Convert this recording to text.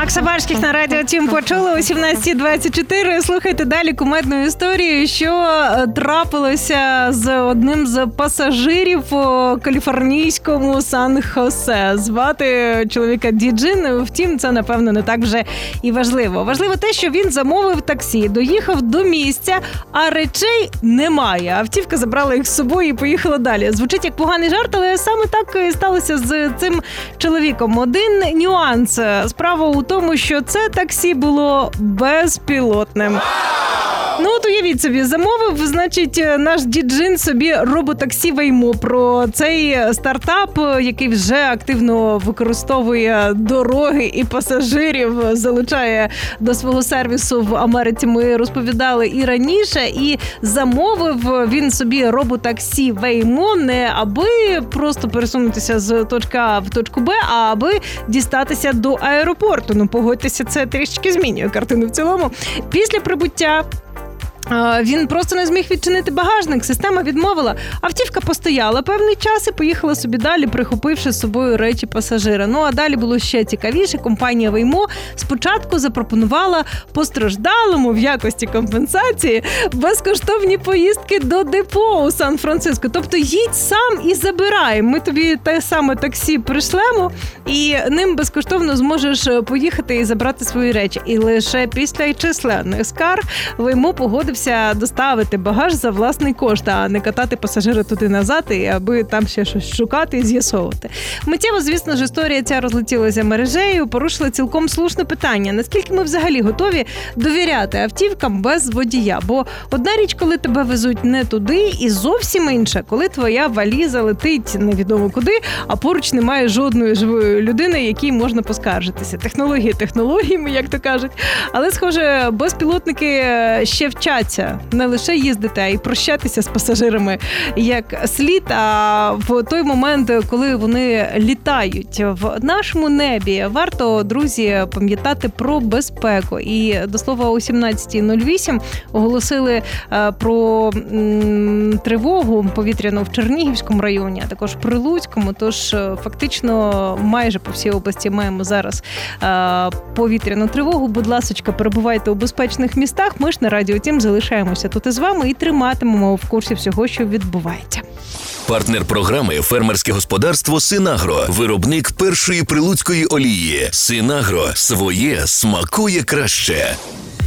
Макса Барських на радіо Тім почули о 17:24. Слухайте далі кумедну історію, що трапилося з одним з пасажирів у каліфорнійському Сан-Хосе. Звати чоловіка Діджин, втім, це, напевно, не так вже і важливо. Важливо те, що він замовив таксі, доїхав до місця, а речей немає. Автівка забрала їх з собою і поїхала далі. Звучить як поганий жарт, але саме так і сталося з цим чоловіком. Один нюанс. Справа у тому, що це таксі було безпілотним. Ну, от уявіть собі, замовив, значить, наш Діджин собі роботаксі Веймо. Про цей стартап, який вже активно використовує дороги і пасажирів, залучає до свого сервісу в Америці, ми розповідали і раніше. І замовив він собі роботаксі Веймо не аби просто пересунутися з точки А в точку Б, а аби дістатися до аеропорту. Ну, погодьтеся, це трішки змінює картину в цілому. Після прибуття він просто не зміг відчинити багажник, система відмовила. Автівка постояла певний час і поїхала собі далі, прихопивши з собою речі пасажира. Ну, а далі було ще цікавіше. Компанія Веймо спочатку запропонувала постраждалому в якості компенсації безкоштовні поїздки до депо у Сан-Франциско. Тобто їдь сам і забирай. Ми тобі те саме таксі пришлемо, і ним безкоштовно зможеш поїхати і забрати свої речі. І лише після численних скарг Веймо погодився доставити багаж за власний кошт, а не катати пасажира туди-назад, аби там ще щось шукати і з'ясовувати. Миттєво, звісно ж, історія ця розлетілася мережею, порушила цілком слушне питання. Наскільки ми взагалі готові довіряти автівкам без водія? Бо одна річ, коли тебе везуть не туди, і зовсім інша, коли твоя валіза летить невідомо куди, а поруч немає жодної живої людини, якій можна поскаржитися. Технології технологіями, як то кажуть. Але, схоже, безпілотники ще вчаться не лише їздити, а й прощатися з пасажирами як слід, а в той момент, коли вони літають в нашому небі, варто, друзі, пам'ятати про безпеку. І, до слова, о 17:08 оголосили про тривогу повітряну в Чернігівському районі, а також в Прилуцькому, тож фактично майже по всій області маємо зараз повітряну тривогу. Будь ласочка, перебувайте у безпечних містах. Ми ж на радіо Тім залишаємося тут із вами і триматимемо в курсі всього, що відбувається. Партнер програми «Фермерське господарство Синагро». Виробник першої прилуцької олії. Синагро. Своє смакує краще.